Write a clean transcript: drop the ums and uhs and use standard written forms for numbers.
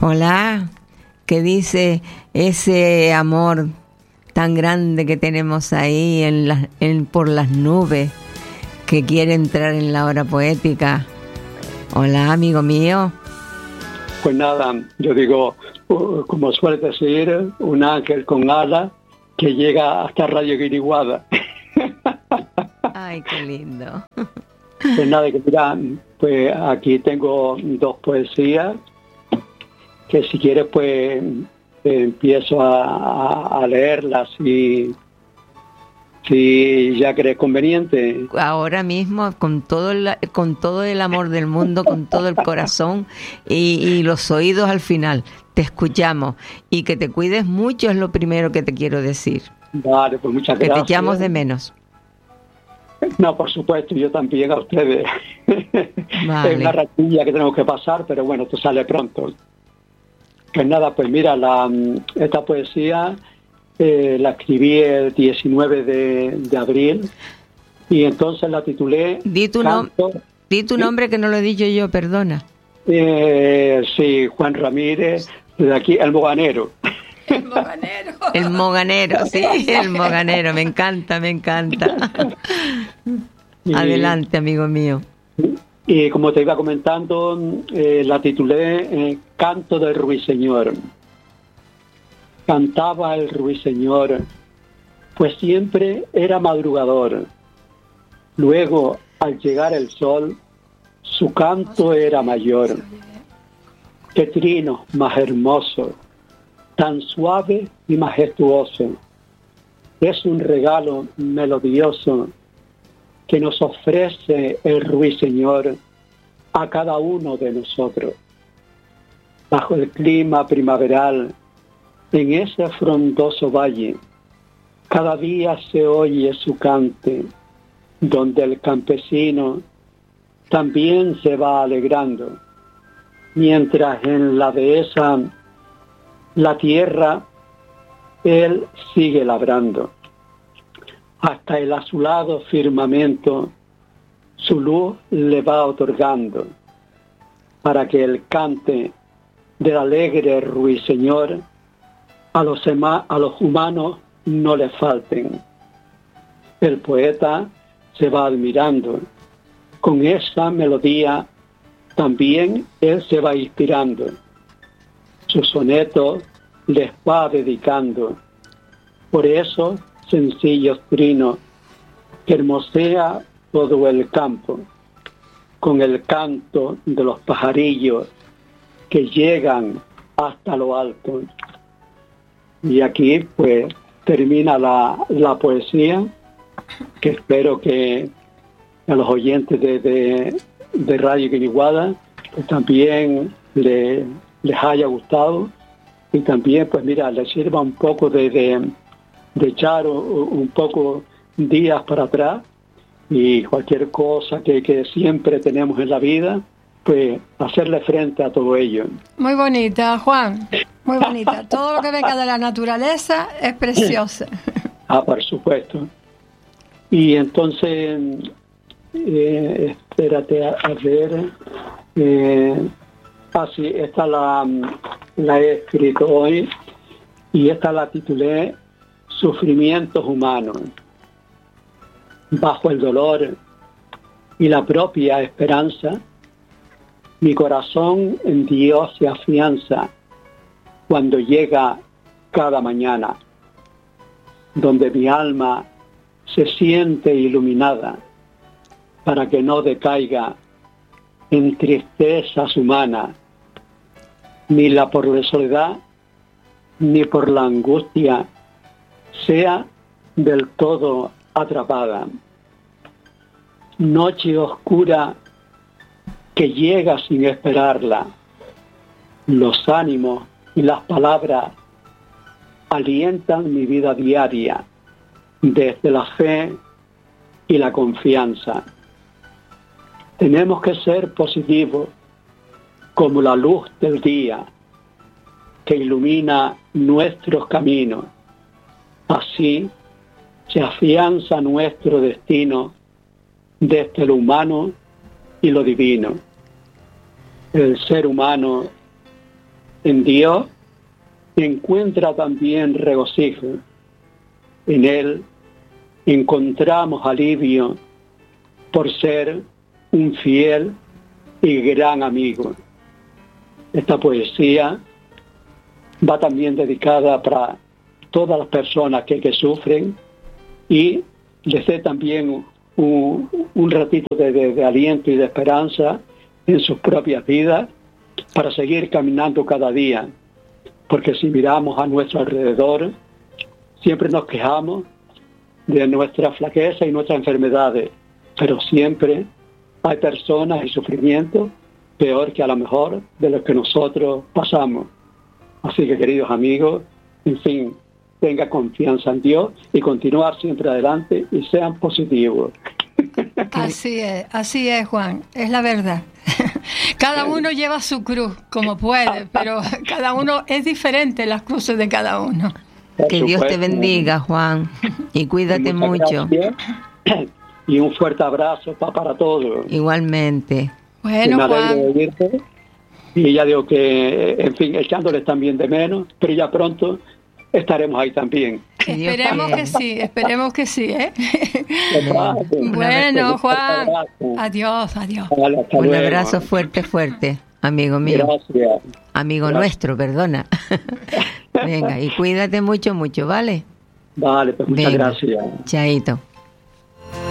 Hola, ¿qué dice ese amor tan grande que tenemos ahí por las nubes que quiere entrar en la hora poética? Hola, amigo mío. Pues nada, yo digo, como suele decir, un ángel con alas que llega hasta Radio Guiriguada. Ay, qué lindo. Pues nada, que mira, pues aquí tengo dos poesías que si quieres pues empiezo a leerlas si ya crees conveniente. Ahora mismo, con todo el amor del mundo, con todo el corazón y los oídos al final, te escuchamos. Y que te cuides mucho es lo primero que te quiero decir. Vale, pues muchas gracias. Que te echamos de menos. No, por supuesto, yo también a ustedes. Vale. Es una ratilla que tenemos que pasar, pero bueno, esto sale pronto. Pues nada, pues mira, esta poesía la escribí el 19 de abril y entonces la titulé... Di tu nombre que no lo he dicho yo, perdona. Sí, Juan Ramírez, de aquí, el Moganero. El Moganero. El Moganero, sí, el Moganero, me encanta. Adelante, amigo mío. Y como te iba comentando, la titulé Canto del Ruiseñor. Cantaba el ruiseñor, pues siempre era madrugador. Luego, al llegar el sol, su canto era mayor. Qué trino más hermoso, tan suave y majestuoso. Es un regalo melodioso que nos ofrece el ruiseñor a cada uno de nosotros. Bajo el clima primaveral, en ese frondoso valle, cada día se oye su cante, donde el campesino también se va alegrando, mientras en la dehesa, la tierra, él sigue labrando. Hasta el azulado firmamento, su luz le va otorgando, para que el cante del alegre ruiseñor a los humanos no le falten. El poeta se va admirando. Con esa melodía también él se va inspirando. Su soneto les va dedicando. Por eso, sencillos trinos que hermosea todo el campo, con el canto de los pajarillos que llegan hasta lo alto. Y aquí pues termina la poesía, que espero que a los oyentes de Radio Guiriguada pues también les haya gustado, y también pues mira, les sirva un poco de echar un poco días para atrás, y cualquier cosa que siempre tenemos en la vida, pues hacerle frente a todo ello. Muy bonita, Juan, muy bonita. Todo lo que venga de la naturaleza es precioso. Por supuesto. Y entonces, espérate a ver. Sí, esta la he escrito hoy, y esta la titulé Sufrimientos humanos. Bajo el dolor y la propia esperanza, mi corazón en Dios se afianza cuando llega cada mañana, donde mi alma se siente iluminada para que no decaiga en tristezas humanas, ni por la soledad, ni por la angustia sea del todo atrapada. Noche oscura que llega sin esperarla. Los ánimos y las palabras alientan mi vida diaria desde la fe y la confianza. Tenemos que ser positivos como la luz del día que ilumina nuestros caminos. Así se afianza nuestro destino desde lo humano y lo divino. El ser humano en Dios encuentra también regocijo. En Él encontramos alivio por ser un fiel y gran amigo. Esta poesía va también dedicada para todas las personas que sufren y les dé también un ratito de aliento y de esperanza en sus propias vidas para seguir caminando cada día. Porque si miramos a nuestro alrededor, siempre nos quejamos de nuestra flaqueza y nuestras enfermedades, pero siempre hay personas y sufrimientos peor que a lo mejor de los que nosotros pasamos. Así que, queridos amigos, en fin, tenga confianza en Dios y continuar siempre adelante y sean positivos. Así es, Juan, es la verdad. Cada uno lleva su cruz como puede, pero cada uno es diferente, las cruces de cada uno. Que Dios te bendiga, Juan, y cuídate mucho. Gracias. Y un fuerte abrazo para todos. Igualmente. Bueno, Juan. Y ya digo que, en fin, echándoles también de menos, pero ya pronto estaremos ahí también. Esperemos que sí, ¿eh? Bueno, Juan, adiós. Vale, un abrazo fuerte, amigo mío. Gracias. Amigo nuestro, perdona. Venga, y cuídate mucho, ¿vale? Vale, pues muchas gracias. Chaito.